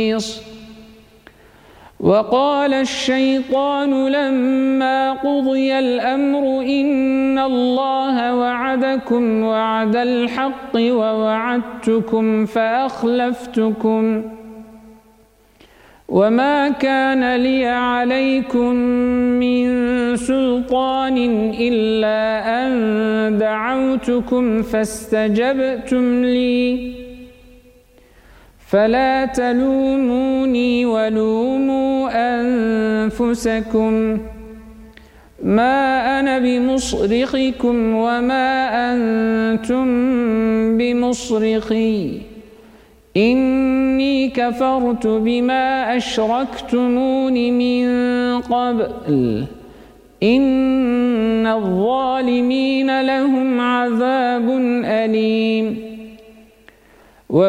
وقال الشيطان لما قضي الأمر إن الله وعدكم وعد الحق ووعدتكم فأخلفتكم وما كان لي عليكم من سلطان إلا أن دعوتكم فاستجبتم لي فلا تلوموني ولوموا أنفسكم ما أنا بمصرخكم وما أنتم بمصرخي إني كفرت بما أشركتمون من قبل إن الظالمين لهم عذاب أليم